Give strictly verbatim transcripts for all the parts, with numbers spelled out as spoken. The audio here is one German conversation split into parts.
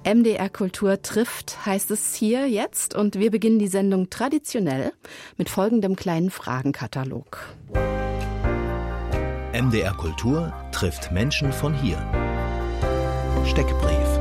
M D R Kultur trifft, heißt es hier jetzt. Und wir beginnen die Sendung traditionell mit folgendem kleinen Fragenkatalog. M D R Kultur trifft Menschen von hier. Steckbrief.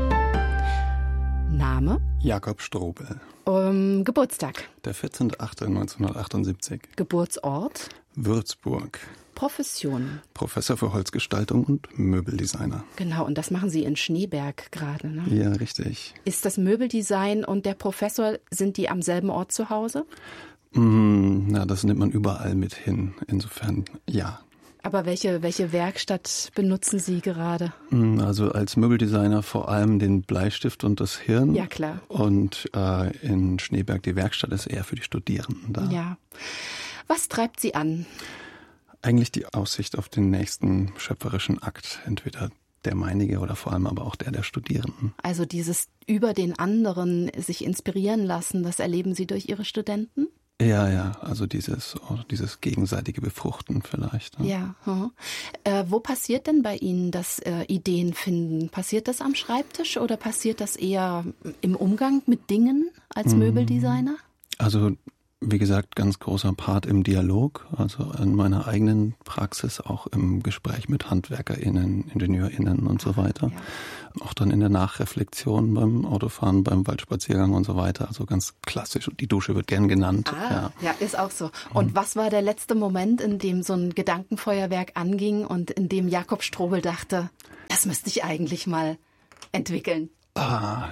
Name? Jakob Strobel. Um, Geburtstag? Der vierzehnter achter neunzehnhundertachtundsiebzig. Geburtsort? Würzburg. Profession? Professor für Holzgestaltung und Möbeldesigner. Genau, und das machen Sie in Schneeberg gerade, ne? Ja, richtig. Ist das Möbeldesign und der Professor, sind die am selben Ort zu Hause? Mm, na, das nimmt man überall mit hin. Insofern, ja. Aber welche, welche Werkstatt benutzen Sie gerade? Also als Möbeldesigner vor allem den Bleistift und das Hirn. Ja, klar. Und äh, in Schneeberg die Werkstatt ist eher für die Studierenden da. Ja. Was treibt Sie an? Eigentlich die Aussicht auf den nächsten schöpferischen Akt, entweder der meinige oder vor allem aber auch der der Studierenden. Also dieses über den anderen sich inspirieren lassen, das erleben Sie durch Ihre Studenten? Ja, ja, also dieses, dieses gegenseitige Befruchten vielleicht. Ja, ja hm. äh, wo passiert denn bei Ihnen das äh, Ideen finden? Passiert das am Schreibtisch oder passiert das eher im Umgang mit Dingen als Möbeldesigner? Also wie gesagt, ganz großer Part im Dialog, also in meiner eigenen Praxis, auch im Gespräch mit HandwerkerInnen, IngenieurInnen und so weiter. Ja. Auch dann in der Nachreflexion beim Autofahren, beim Waldspaziergang und so weiter. Also ganz klassisch. Die Dusche wird gern genannt. Ah, ja. ja, ist auch so. Und mhm. was war der letzte Moment, in dem so ein Gedankenfeuerwerk anging und in dem Jakob Strobel dachte, das müsste ich eigentlich mal entwickeln? Ah.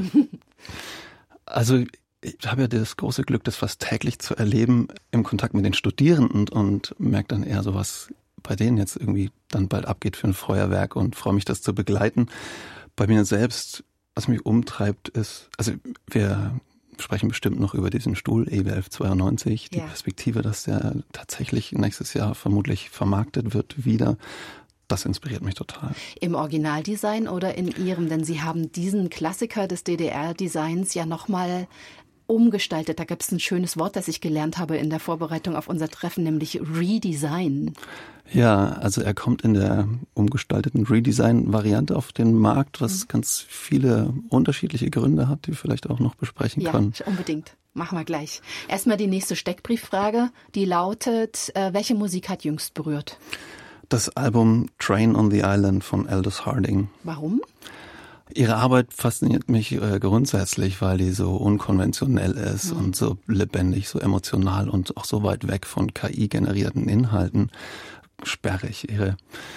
Also ich habe ja das große Glück, das fast täglich zu erleben im Kontakt mit den Studierenden und merke dann eher so, was bei denen jetzt irgendwie dann bald abgeht für ein Feuerwerk und freue mich, das zu begleiten. Bei mir selbst, was mich umtreibt, ist, also wir sprechen bestimmt noch über diesen Stuhl E W elf zweiundneunzig, die ja. Perspektive, dass der tatsächlich nächstes Jahr vermutlich vermarktet wird wieder. Das inspiriert mich total. Im Originaldesign oder in Ihrem? Denn Sie haben diesen Klassiker des D D R-Designs ja nochmal umgestaltet. Da gibt es ein schönes Wort, das ich gelernt habe in der Vorbereitung auf unser Treffen, nämlich Redesign. Ja, also er kommt in der umgestalteten Redesign-Variante auf den Markt, was mhm. ganz viele unterschiedliche Gründe hat, die wir vielleicht auch noch besprechen ja, können. Ja, unbedingt. Machen wir gleich. Erstmal die nächste Steckbrieffrage, die lautet, äh, welche Musik hat jüngst berührt? Das Album Train on the Island von Aldous Harding. Warum? Ihre Arbeit fasziniert mich äh, grundsätzlich, weil die so unkonventionell ist mhm. und so lebendig, so emotional und auch so weit weg von K I-generierten Inhalten. Sperrig. Ihre,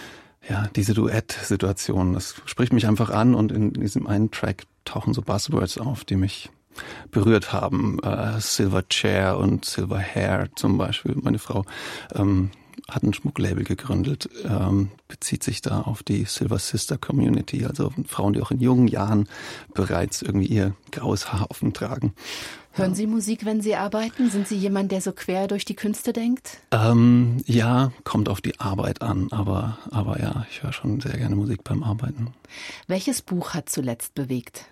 ja, diese Duett-Situation, das spricht mich einfach an und in diesem einen Track tauchen so Buzzwords auf, die mich berührt haben. Äh, Silver Chair und Silver Hair zum Beispiel. Meine Frau ähm, hat ein Schmucklabel gegründet, ähm, bezieht sich da auf die Silver Sister Community, also Frauen, die auch in jungen Jahren bereits irgendwie ihr graues Haar offen tragen. Hören Sie Musik, wenn Sie arbeiten? Sind Sie jemand, der so quer durch die Künste denkt? Ähm, ja, kommt auf die Arbeit an, aber, aber ja, ich höre schon sehr gerne Musik beim Arbeiten. Welches Buch hat zuletzt bewegt?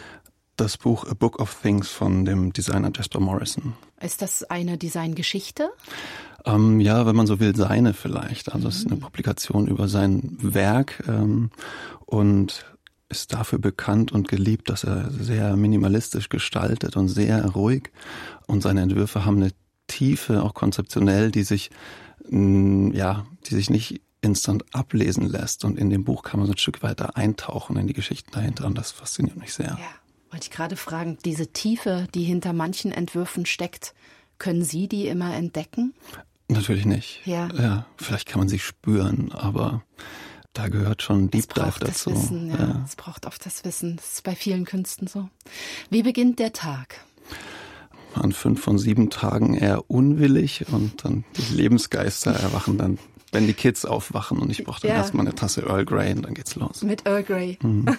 Das Buch A Book of Things von dem Designer Jasper Morrison. Ist das eine Designgeschichte? Ähm, ja, wenn man so will, seine vielleicht. Also es ist eine Publikation über sein Werk ähm, und ist dafür bekannt und geliebt, dass er sehr minimalistisch gestaltet und sehr ruhig. Und seine Entwürfe haben eine Tiefe, auch konzeptionell, die sich, mh, ja, die sich nicht instant ablesen lässt. Und in dem Buch kann man so ein Stück weiter eintauchen in die Geschichten dahinter. Und das fasziniert mich sehr. Ja, wollte ich gerade fragen, diese Tiefe, die hinter manchen Entwürfen steckt, können Sie die immer entdecken? Natürlich nicht. Ja. Ja, vielleicht kann man sie spüren, aber da gehört schon Deep Dive dazu. Es braucht das Wissen, ja. ja. Es braucht oft das Wissen. Das ist bei vielen Künsten so. Wie beginnt der Tag? An fünf von sieben Tagen eher unwillig und dann die Lebensgeister erwachen dann, wenn die Kids aufwachen und ich brauche dann ja. erstmal eine Tasse Earl Grey und dann geht's los. Mit Earl Grey. Mhm.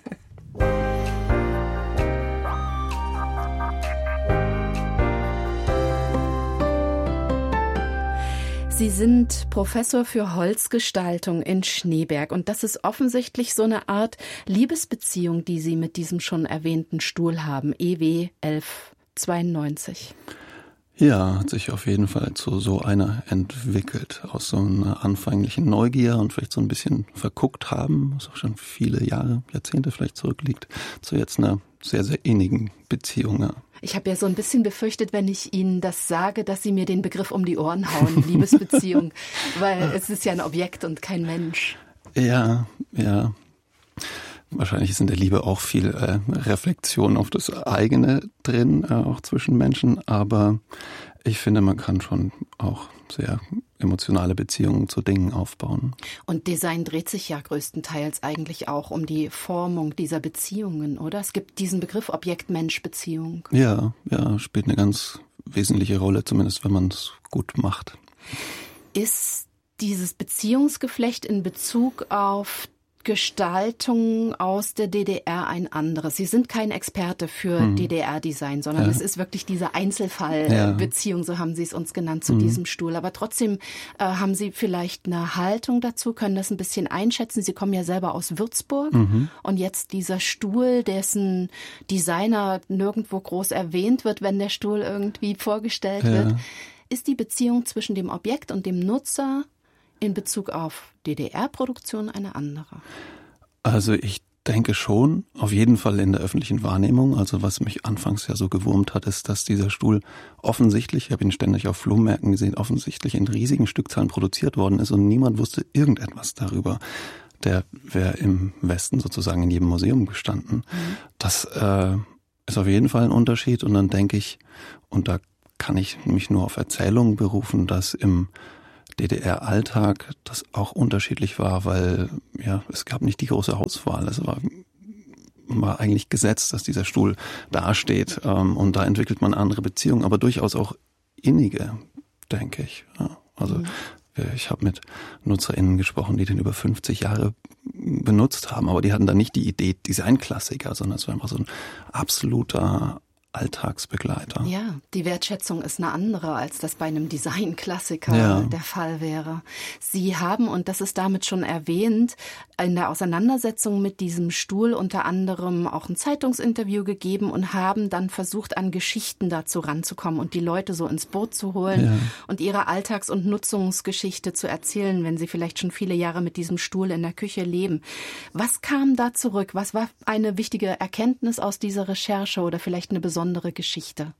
Sie sind Professor für Holzgestaltung in Schneeberg und das ist offensichtlich so eine Art Liebesbeziehung, die Sie mit diesem schon erwähnten Stuhl haben, E W elf zweiundneunzig. Ja, hat sich auf jeden Fall zu so einer entwickelt. Aus so einer anfänglichen Neugier und vielleicht so ein bisschen verguckt haben, was auch schon viele Jahre, Jahrzehnte vielleicht zurückliegt, zu jetzt einer sehr, sehr innigen Beziehung. Ja. Ich habe ja so ein bisschen befürchtet, wenn ich Ihnen das sage, dass Sie mir den Begriff um die Ohren hauen, Liebesbeziehung, weil es ist ja ein Objekt und kein Mensch. Ja, ja. Wahrscheinlich ist in der Liebe auch viel äh, Reflexion auf das eigene drin, äh, auch zwischen Menschen. Aber ich finde, man kann schon auch sehr emotionale Beziehungen zu Dingen aufbauen. Und Design dreht sich ja größtenteils eigentlich auch um die Formung dieser Beziehungen, oder? Es gibt diesen Begriff Objekt-Mensch-Beziehung. Ja, ja, spielt eine ganz wesentliche Rolle, zumindest wenn man es gut macht. Ist dieses Beziehungsgeflecht in Bezug auf Gestaltung aus der D D R ein anderes? Sie sind kein Experte für hm. D D R-Design, sondern ja. es ist wirklich diese Einzelfallbeziehung, ja. so haben Sie es uns genannt, zu hm. diesem Stuhl. Aber trotzdem äh, haben Sie vielleicht eine Haltung dazu, können das ein bisschen einschätzen. Sie kommen ja selber aus Würzburg mhm. und jetzt dieser Stuhl, dessen Designer nirgendwo groß erwähnt wird, wenn der Stuhl irgendwie vorgestellt ja. wird. Ist die Beziehung zwischen dem Objekt und dem Nutzer in Bezug auf D D R-Produktion eine andere? Also ich denke schon, auf jeden Fall in der öffentlichen Wahrnehmung. Also was mich anfangs ja so gewurmt hat, ist, dass dieser Stuhl offensichtlich, ich habe ihn ständig auf Flohmärkten gesehen, offensichtlich in riesigen Stückzahlen produziert worden ist und niemand wusste irgendetwas darüber. Der wäre im Westen sozusagen in jedem Museum gestanden. Mhm. Das äh, ist auf jeden Fall ein Unterschied und dann denke ich, und da kann ich mich nur auf Erzählungen berufen, dass im D D R-Alltag das auch unterschiedlich war, weil ja es gab nicht die große Auswahl. Es war, war eigentlich gesetzt, dass dieser Stuhl dasteht ähm, und da entwickelt man andere Beziehungen, aber durchaus auch innige, denke ich. Ja, also mhm. ich habe mit NutzerInnen gesprochen, die den über fünfzig Jahre benutzt haben, aber die hatten da nicht die Idee Designklassiker, sondern es war einfach so ein absoluter Alltagsbegleiter. Ja, die Wertschätzung ist eine andere, als das bei einem Designklassiker ja. der Fall wäre. Sie haben, und das ist damit schon erwähnt, in der Auseinandersetzung mit diesem Stuhl unter anderem auch ein Zeitungsinterview gegeben und haben dann versucht, an Geschichten dazu ranzukommen und die Leute so ins Boot zu holen ja. und ihre Alltags- und Nutzungsgeschichte zu erzählen, wenn sie vielleicht schon viele Jahre mit diesem Stuhl in der Küche leben. Was kam da zurück? Was war eine wichtige Erkenntnis aus dieser Recherche oder vielleicht eine besondere besondere Geschichte?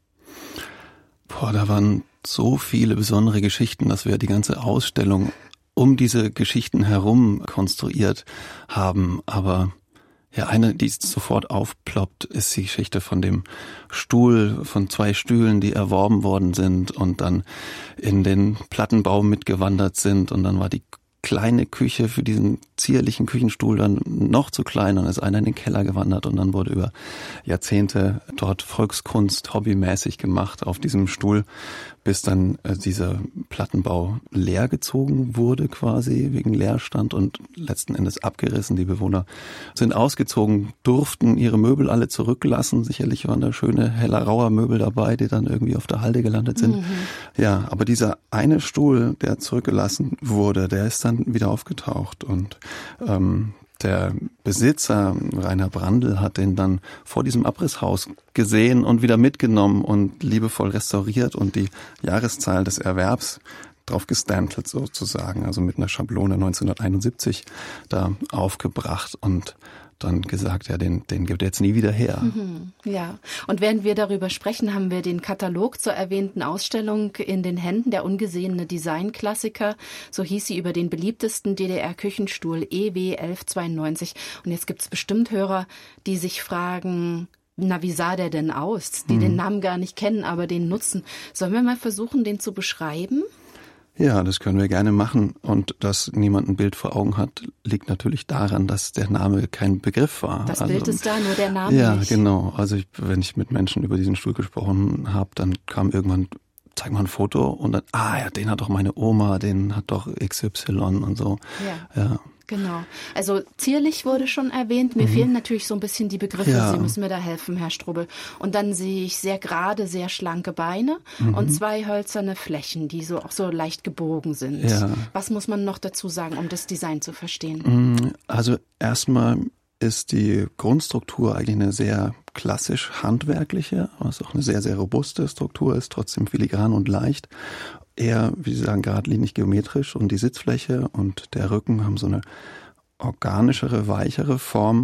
Boah, da waren so viele besondere Geschichten, dass wir die ganze Ausstellung um diese Geschichten herum konstruiert haben. Aber ja, eine, die sofort aufploppt, ist die Geschichte von dem Stuhl, von zwei Stühlen, die erworben worden sind und dann in den Plattenbau mitgewandert sind. Und dann war die kleine Küche für diesen zierlichen Küchenstuhl dann noch zu klein und ist einer in den Keller gewandert und dann wurde über Jahrzehnte dort Volkskunst hobbymäßig gemacht auf diesem Stuhl, bis dann äh, dieser Plattenbau leer gezogen wurde quasi wegen Leerstand und letzten Endes abgerissen. Die Bewohner sind ausgezogen, durften ihre Möbel alle zurücklassen. Sicherlich waren da schöne Hellerauer Möbel dabei, die dann irgendwie auf der Halde gelandet sind. Mhm. Ja, aber dieser eine Stuhl, der zurückgelassen wurde, der ist dann wieder aufgetaucht und ähm, der Besitzer, Rainer Brandl, hat den dann vor diesem Abrisshaus gesehen und wieder mitgenommen und liebevoll restauriert und die Jahreszahl des Erwerbs drauf gestempelt sozusagen, also mit einer Schablone neunzehnhunderteinundsiebzig da aufgebracht und dann gesagt, ja, den, den gibt er jetzt nie wieder her. Mhm, ja, und während wir darüber sprechen, haben wir den Katalog zur erwähnten Ausstellung in den Händen, der ungesehene Designklassiker, so hieß sie, über den beliebtesten D D R-Küchenstuhl E W elf zweiundneunzig. Und jetzt gibt es bestimmt Hörer, die sich fragen, na, wie sah der denn aus? Die mhm. den Namen gar nicht kennen, aber den nutzen. Sollen wir mal versuchen, den zu beschreiben? Ja, das können wir gerne machen. Und dass niemand ein Bild vor Augen hat, liegt natürlich daran, dass der Name kein Begriff war. Das Bild also, ist da, nur der Name ja, nicht. Ja, genau. Also ich, wenn ich mit Menschen über diesen Stuhl gesprochen habe, dann kam irgendwann, zeig mal ein Foto und dann, ah ja, den hat doch meine Oma, den hat doch X Y und so. Ja. ja. Genau. Also zierlich wurde schon erwähnt. Mir mhm. fehlen natürlich so ein bisschen die Begriffe. Ja. Sie müssen mir da helfen, Herr Strubel. Und dann sehe ich sehr gerade, sehr schlanke Beine mhm. und zwei hölzerne Flächen, die so auch so leicht gebogen sind. Ja. Was muss man noch dazu sagen, um das Design zu verstehen? Also erstmal ist die Grundstruktur eigentlich eine sehr klassisch handwerkliche, was auch eine sehr, sehr robuste Struktur ist, trotzdem filigran und leicht. Eher, wie Sie sagen, geradlinig geometrisch, und die Sitzfläche und der Rücken haben so eine organischere, weichere Form.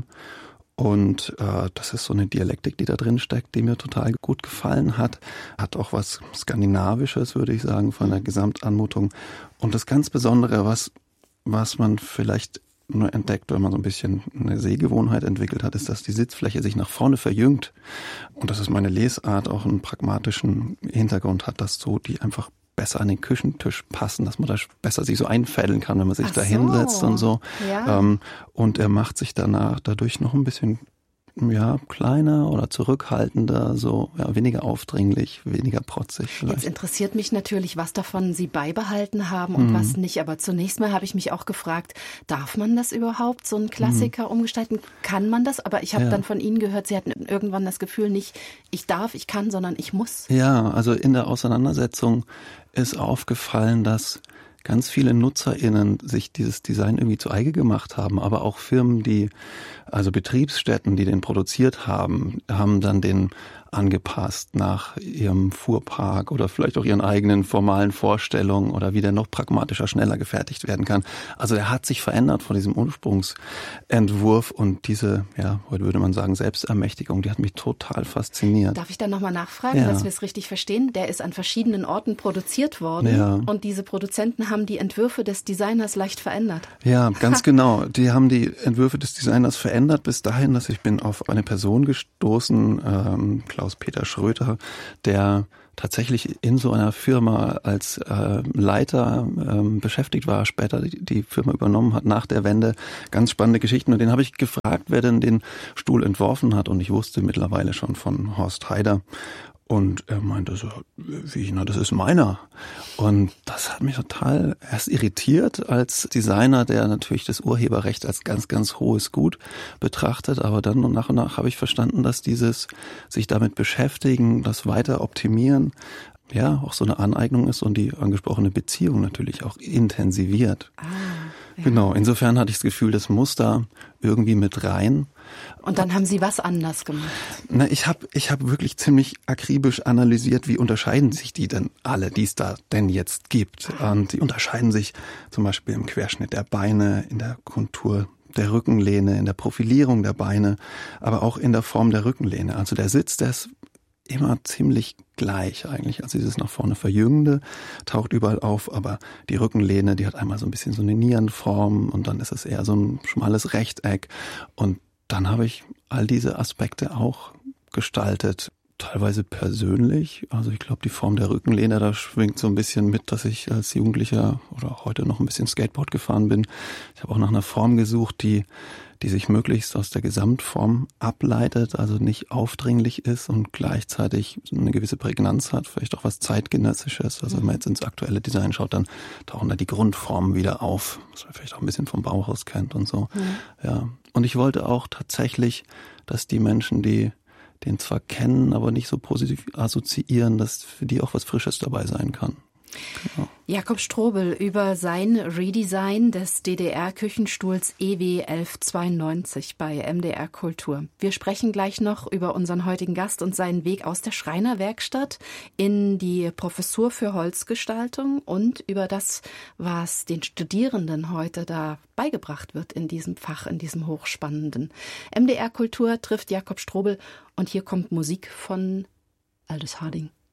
Und äh, das ist so eine Dialektik, die da drin steckt, die mir total gut gefallen hat. Hat auch was Skandinavisches, würde ich sagen, von der Gesamtanmutung. Und das ganz Besondere, was, was man vielleicht nur entdeckt, wenn man so ein bisschen eine Sehgewohnheit entwickelt hat, ist, dass die Sitzfläche sich nach vorne verjüngt. Und dass es meine Lesart auch einen pragmatischen Hintergrund hat, dass so die einfach besser an den Küchentisch passen, dass man da besser sich so einfädeln kann, wenn man sich Ach da so. hinsetzt und so. Ja. Ähm, und er macht sich danach dadurch noch ein bisschen ja, kleiner oder zurückhaltender, so ja, weniger aufdringlich, weniger protzig vielleicht. Jetzt interessiert mich natürlich, was davon Sie beibehalten haben und Mhm. was nicht. Aber zunächst mal habe ich mich auch gefragt, darf man das überhaupt, so einen Klassiker mhm. umgestalten? Kann man das? Aber ich habe ja. dann von Ihnen gehört, Sie hatten irgendwann das Gefühl, nicht ich darf, ich kann, sondern ich muss. Ja, also in der Auseinandersetzung ist aufgefallen, dass ganz viele NutzerInnen sich dieses Design irgendwie zu eigen gemacht haben, aber auch Firmen, die, also Betriebsstätten, die den produziert haben, haben dann den angepasst nach ihrem Fuhrpark oder vielleicht auch ihren eigenen formalen Vorstellungen oder wie der noch pragmatischer, schneller gefertigt werden kann. Also er hat sich verändert von diesem Ursprungsentwurf, und diese, ja, heute würde man sagen, Selbstermächtigung, die hat mich total fasziniert. Darf ich dann nochmal nachfragen, Ja. dass wir es richtig verstehen? Der ist an verschiedenen Orten produziert worden Ja. und diese Produzenten haben die Entwürfe des Designers leicht verändert. Ja, ganz genau. Die haben die Entwürfe des Designers verändert bis dahin, dass ich bin auf eine Person gestoßen, ähm, Klaus-Peter Schröter, der tatsächlich in so einer Firma als äh, Leiter ähm, beschäftigt war, später die, die Firma übernommen hat nach der Wende. Ganz spannende Geschichten. Und den habe ich gefragt, wer denn den Stuhl entworfen hat. Und ich wusste mittlerweile schon von Horst Haider. Und er meinte so, wie, na, das ist meiner. Und das hat mich total erst irritiert als Designer, der natürlich das Urheberrecht als ganz, ganz hohes Gut betrachtet. Aber dann und nach und nach habe ich verstanden, dass dieses sich damit beschäftigen, das weiter optimieren, ja, auch so eine Aneignung ist und die angesprochene Beziehung natürlich auch intensiviert. Ah, ja. Genau, insofern hatte ich das Gefühl, das muss da irgendwie mit rein. Und dann haben Sie was anders gemacht? Na, ich habe ich hab wirklich ziemlich akribisch analysiert, wie unterscheiden sich die denn alle, die es da denn jetzt gibt. Und die unterscheiden sich zum Beispiel im Querschnitt der Beine, in der Kontur der Rückenlehne, in der Profilierung der Beine, aber auch in der Form der Rückenlehne. Also der Sitz, der ist immer ziemlich gleich eigentlich. Also dieses nach vorne Verjüngende taucht überall auf, aber die Rückenlehne, die hat einmal so ein bisschen so eine Nierenform und dann ist es eher so ein schmales Rechteck. Und dann habe ich all diese Aspekte auch gestaltet, teilweise persönlich. Also ich glaube, die Form der Rückenlehne, da schwingt so ein bisschen mit, dass ich als Jugendlicher oder auch heute noch ein bisschen Skateboard gefahren bin. Ich habe auch nach einer Form gesucht, die die sich möglichst aus der Gesamtform ableitet, also nicht aufdringlich ist und gleichzeitig eine gewisse Prägnanz hat, vielleicht auch was Zeitgenössisches. Also wenn man jetzt ins aktuelle Design schaut, dann tauchen da die Grundformen wieder auf, was man vielleicht auch ein bisschen vom Bauhaus kennt und so. Mhm. Ja. Und ich wollte auch tatsächlich, dass die Menschen, die den zwar kennen, aber nicht so positiv assoziieren, dass für die auch was Frisches dabei sein kann. Genau. Jakob Strobel über sein Redesign des D D R-Küchenstuhls E W elf zweiundneunzig bei M D R Kultur. Wir sprechen gleich noch über unseren heutigen Gast und seinen Weg aus der Schreinerwerkstatt in die Professur für Holzgestaltung und über das, was den Studierenden heute da beigebracht wird in diesem Fach, in diesem hochspannenden. M D R Kultur trifft Jakob Strobel und hier kommt Musik von Aldous Harding.